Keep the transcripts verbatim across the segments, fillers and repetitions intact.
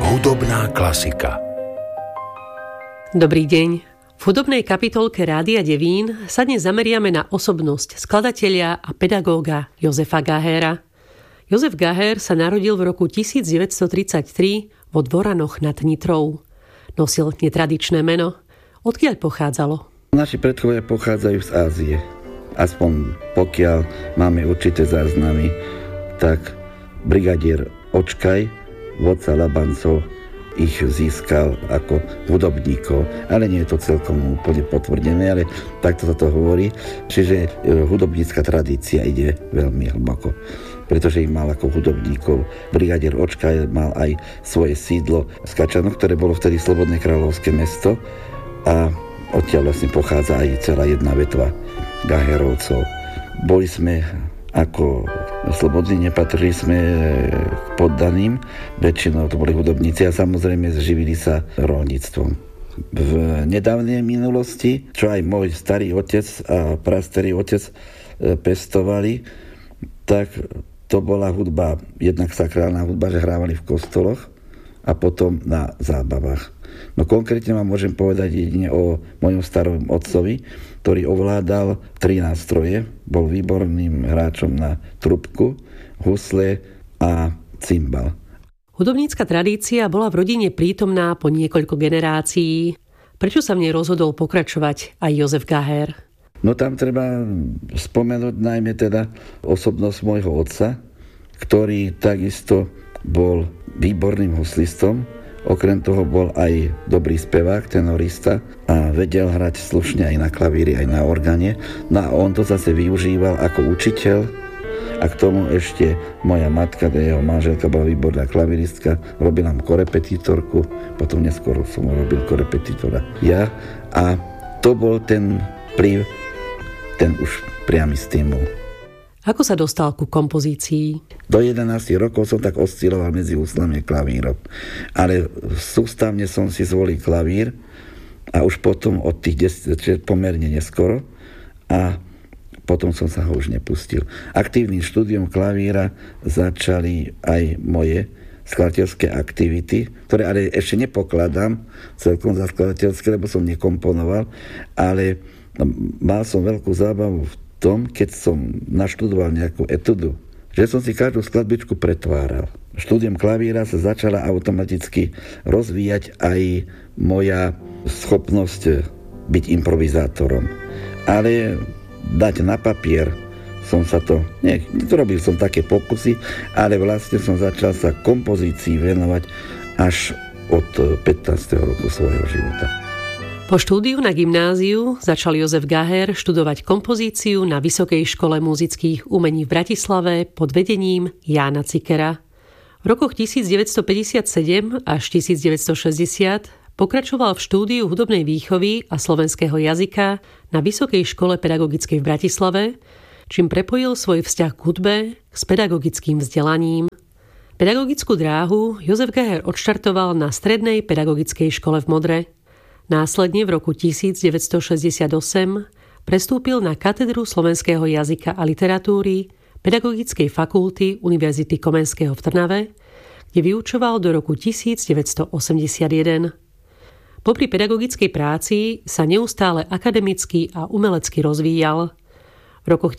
Hudobná klasika. Dobrý deň. V hudobnej kapitolke Rádia Devín sa dnes zameriame na osobnosť skladateľa a pedagóga Jozefa Gahera. Jozef Gaher sa narodil v roku devätnásťtridsaťtri vo Dvoranoch nad Nitrou. Nosil netradičné meno. Odkiaľ pochádzalo? Naši predkovia pochádzajú z Ázie. Aspoň pokiaľ máme určité záznamy, tak brigadier Očkaj, vodca Labancov, ich získal ako hudobníkov, ale nie je to celkom úplne potvrdené, ale takto sa to hovorí. Čiže hudobnícka tradícia ide veľmi hlboko, pretože ich mal ako hudobníkov. Brigadier Očkaj mal aj svoje sídlo z Kačanov, ktoré bolo vtedy Slobodné kráľovské mesto, a odtiaľ vlastne pochádza aj celá jedna vetva Gaherovcov. Boli sme ako slobodní, nepatrili sme k poddaným, väčšinou to boli hudobníci a samozrejme živili sa roľníctvom. V nedávnej minulosti, čo aj môj starý otec a prastarý otec pestovali, tak to bola hudba, jednak sakrálna hudba, že hrávali v kostoloch a potom na zábavách. No konkrétne vám môžem povedať jedine o mojom starom otcovi, ktorý ovládal tri nástroje, bol výborným hráčom na trubku, husle a cymbal. Hudobnícka tradícia bola v rodine prítomná po niekoľko generácií. Prečo sa v nej rozhodol pokračovať aj Jozef Gaher? No tam treba spomenúť najmä teda osobnosť môjho otca, ktorý takisto bol výborným huslistom. Okrem toho bol aj dobrý spevák, tenorista a vedel hrať slušne aj na klavíri, aj na organe. No a on to zase využíval ako učiteľ a k tomu ešte moja matka, jeho manželka, bola výborná klavíristka, robila mu korepetitorku, potom neskôr som robil korepetitora ja a to bol ten vplyv, ten už priamy stimul. Ako sa dostal ku kompozícii? Do jedenásť rokov som tak osciloval medzi huslami a klavírom. Ale sústavne som si zvolil klavír a už potom od tých desať, pomerne neskoro, a potom som sa ho už nepustil. Aktívnym štúdiom klavíra začali aj moje skladateľské aktivity, ktoré ale ešte nepokladám celkom za skladateľské, lebo som nekomponoval, ale mal som veľkú zábavu v tom, keď som naštudoval nejakú etudu, že som si každú skladbičku pretváral. Štúdiom klavíra sa začala automaticky rozvíjať aj moja schopnosť byť improvizátorom. Ale dať na papier som sa to, nie, robil som také pokusy, ale vlastne som začal sa kompozícii venovať až od pätnásteho roku svojho života. Po štúdiu na gymnáziu začal Jozef Gaher študovať kompozíciu na Vysokej škole múzických umení v Bratislave pod vedením Jána Cikera. V rokoch devätnásťpäťdesiatsedem až devätnásťšesťdesiat pokračoval v štúdiu hudobnej výchovy a slovenského jazyka na Vysokej škole pedagogickej v Bratislave, čím prepojil svoj vzťah k hudbe s pedagogickým vzdelaním. Pedagogickú dráhu Jozef Gaher odštartoval na Strednej pedagogickej škole v Modre. Následne v roku devätnásťšesťdesiatosem prestúpil na katedru slovenského jazyka a literatúry Pedagogickej fakulty Univerzity Komenského v Trnave, kde vyučoval do roku devätnásťosemdesiatjeden. Popri pedagogickej práci sa neustále akademicky a umelecky rozvíjal. V rokoch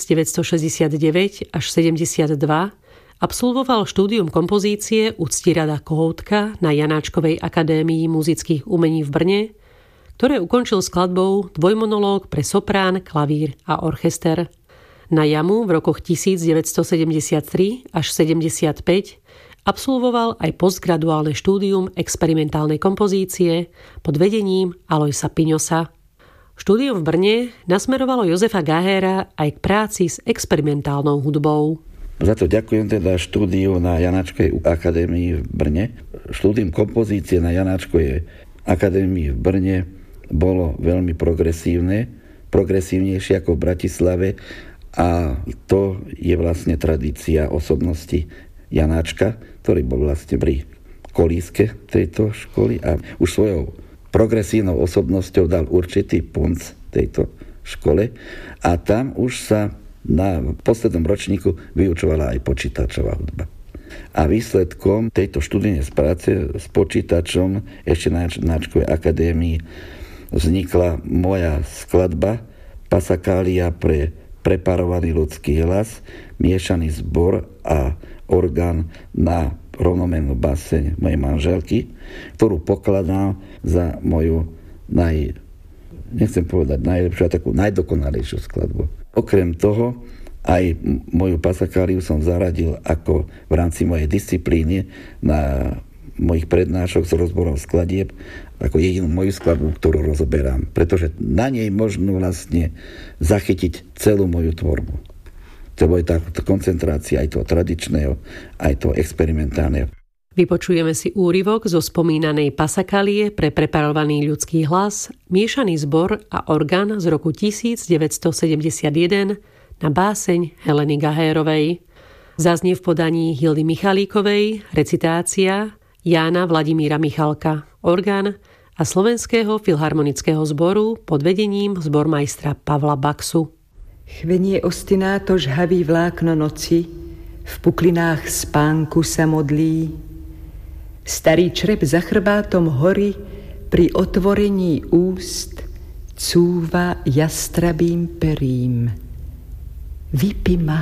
devätnásťšesťdesiatdeväť až sedemdesiatdva absolvoval štúdium kompozície u Ctirada Kohoutka na Janáčkovej akadémii muzických umení v Brne, ktoré ukončil skladbou Dvojmonológ pre soprán, klavír a orchester. Na JAMU v rokoch devätnásťsedemdesiattri až sedemdesiatpäť absolvoval aj postgraduálne štúdium experimentálnej kompozície pod vedením Alojsa Piňosa. Štúdium v Brne nasmerovalo Jozefa Gahera aj k práci s experimentálnou hudbou. Za to ďakujem teda štúdiu na Janáčkovej akadémii v Brne. Štúdium kompozície na Janáčkovej akadémii v Brne bolo veľmi progresívne, progresívnejšie ako v Bratislave, a to je vlastne tradícia osobnosti Janáčka, ktorý bol vlastne pri kolíske tejto školy a už svojou progresívnou osobnosťou dal určitý punc tejto škole a tam už sa na poslednom ročníku vyučovala aj počítačová hudba. A výsledkom tejto študijnej práce s počítačom ešte na Náčkovej akadémii vznikla moja skladba Pasakália pre preparovaný ľudský hlas, miešaný zbor a orgán na rovnomennú báseň mojej manželky, ktorú pokladám za moju naj, nechcem povedať najlepšiu, a takú najdokonalejšiu skladbu. Okrem toho, aj moju Pasakáliu som zaradil ako v rámci mojej disciplíny na mojich prednášok s rozborom skladieb ako jedinú moju skladbu, ktorú rozoberám. Pretože na nej možno vlastne zachytiť celú moju tvorbu. To je tá koncentrácia aj toho tradičného, aj toho experimentálneho. Vypočujeme si úryvok zo spomínanej Pasakálie pre preparovaný ľudský hlas, miešaný zbor a orgán z roku devätnásťsedemdesiatjeden na báseň Heleny Gahérovej. Zaznie v podaní Hildy Michalíkovej, recitácia Jána Vladimíra Michalka, orgán a Slovenského filharmonického zboru pod vedením zbormajstra Pavla Baxu. Chvenie ostináto žhavý vlákno noci, v puklinách spánku sa modlí. Starý črep za chrbátom hory pri otvorení úst cúva jastrabým perím. Vypi má.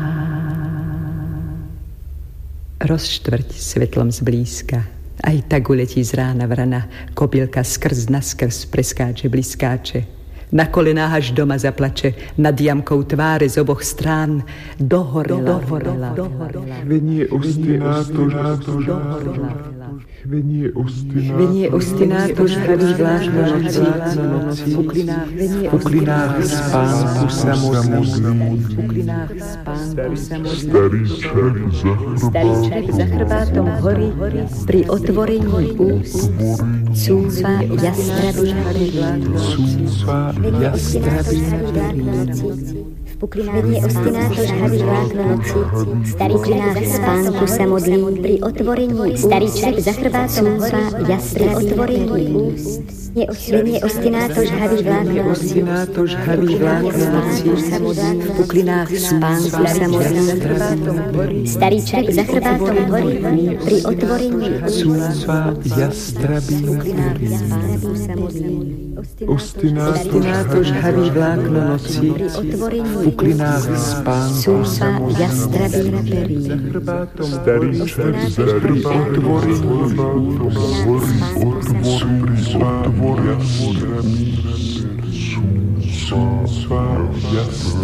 Rozštvrť svetlom zblízka, aj tak uletí z rána vrana, kobylka skrz naskrz preskáče bliskáče. Na kolenách až doma zaplače, nad jamkou tváre z oboch strán dohorela, dohorela, dohorela. Chvenie ostináto žhavý Chvenie ostináto žhavý vlákno noci, v puklinách spánku sa modlí. V puklinách spánku sa modlí. Starý črep za chrbátom hory pri otvorení úst cúva jastrabý v puklinách ostináto žhavý vlákno noci, v puklinách spánku sa modlí, pri otvorení starý črep za chrbátom hory, pri otvorení úst, chvenie ostináto žhavý vlákno noci, v puklinách spánku sa modlí, starý črep za chrbátom hory, pri otvorení úst, ostináto žhavý vlákno noci, v puklinách spánku sa jastrabým perím. Starý črep za chrbátom hory, pri otvorení úst,